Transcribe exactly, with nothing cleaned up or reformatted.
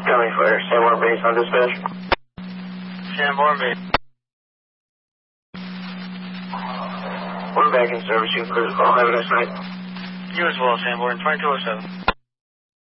Coming for Sanborn Base on dispatch. Sanborn Base. We're back in service. You can clear the call. Have a nice night. You as well, Sanborn. twenty-two oh seven.